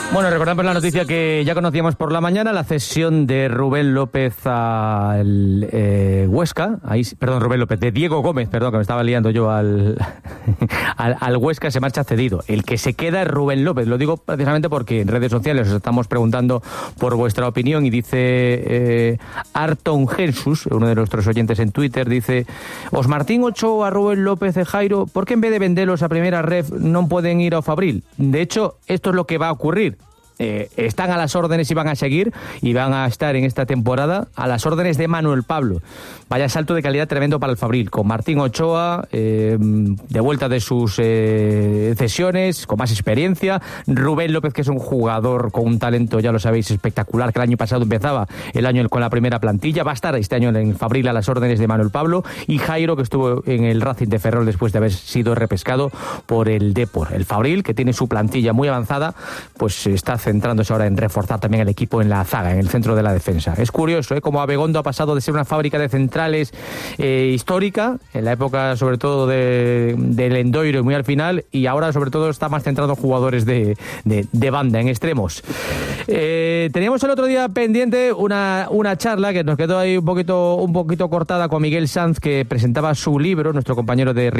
Bueno, recordamos la noticia que ya conocíamos por la mañana, la cesión de Rubén López al Huesca, Rubén López, de Diego Gómez, que me estaba liando yo al Huesca, se marcha cedido. El que se queda es Rubén López, lo digo precisamente porque en redes sociales os estamos preguntando por vuestra opinión y dice Arton Jesús, uno de nuestros oyentes en Twitter, dice: Os Martín Ochoa, Rubén López e Jairo, ¿por qué en vez de venderlos a primera ref no pueden ir a Fabril? De hecho, esto es lo que va a ocurrir. Están a las órdenes y van a seguir y van a estar en esta temporada a las órdenes de Manuel Pablo. Vaya salto de calidad tremendo para el Fabril, con Martín Ochoa de vuelta de sus cesiones, con más experiencia, Rubén López, que es un jugador con un talento, ya lo sabéis, espectacular, que el año pasado empezaba el año con la primera plantilla, va a estar este año en el Fabril a las órdenes de Manuel Pablo, y Jairo, que estuvo en el Racing de Ferrol después de haber sido repescado por el Depor. El Fabril, que tiene su plantilla muy avanzada, pues está centrándose ahora en reforzar también el equipo en la zaga, en el centro de la defensa. Es curioso, cómo Abegondo ha pasado de ser una fábrica de centrales histórica, en la época sobre todo del Endoiro y muy al final, y ahora sobre todo está más centrado en jugadores de banda, en extremos. Teníamos el otro día pendiente una charla que nos quedó ahí un poquito cortada con Miguel Sanz, que presentaba su libro, nuestro compañero de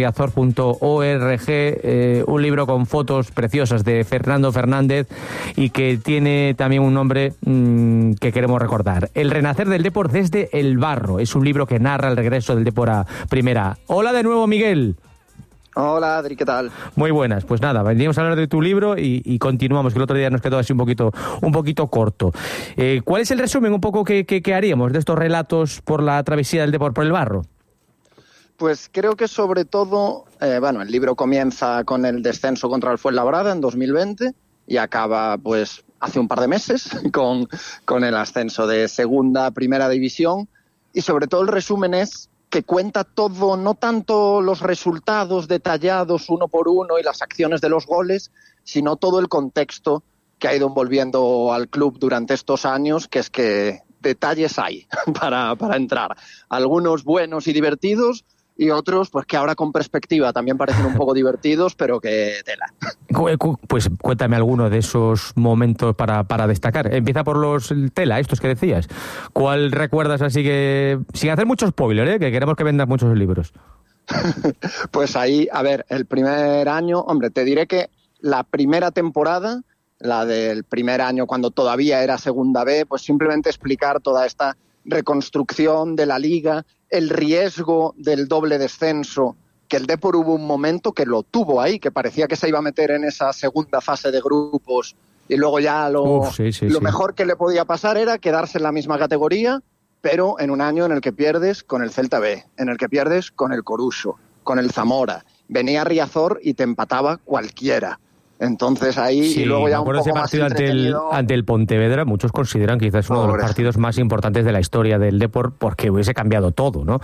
riazor.org, un libro con fotos preciosas de Fernando Fernández y que tiene también un nombre que queremos recordar: El renacer del Depor desde el barro. Es un libro que narra el regreso del Depor a primera. Hola de nuevo, Miguel. Hola, Adri, ¿qué tal? Muy buenas. Pues nada, veníamos a hablar de tu libro y continuamos, que el otro día nos quedó así un poquito corto. ¿Cuál es el resumen un poco que haríamos de estos relatos por la travesía del Depor por el barro? Pues creo que sobre todo, el libro comienza con el descenso contra el Fuenlabrada en 2020 y acaba pues hace un par de meses con el ascenso de segunda a primera división, y sobre todo el resumen es que cuenta todo, no tanto los resultados detallados uno por uno y las acciones de los goles, sino todo el contexto que ha ido envolviendo al club durante estos años, que es que detalles hay para entrar. Algunos buenos y divertidos, y otros pues que ahora con perspectiva también parecen un poco divertidos, pero que tela. Pues cuéntame alguno de esos momentos para destacar. Empieza por los tela, estos que decías. ¿Cuál recuerdas así que, sin hacer mucho spoiler, que queremos que vendas muchos libros? Pues ahí, a ver, el primer año, hombre, te diré que la primera temporada, la del primer año cuando todavía era segunda B, pues simplemente explicar toda esta reconstrucción de la liga, el riesgo del doble descenso, que el Depor hubo un momento que lo tuvo ahí, que parecía que se iba a meter en esa segunda fase de grupos, y luego ya lo mejor que le podía pasar era quedarse en la misma categoría, pero en un año en el que pierdes con el Celta B, en el que pierdes con el Coruso, con el Zamora, venía Riazor y te empataba cualquiera. Entonces ahí, y luego ya un poco más entretenido. Ante el Pontevedra, muchos consideran quizás uno de los partidos más importantes de la historia del Depor, porque hubiese cambiado todo, ¿no?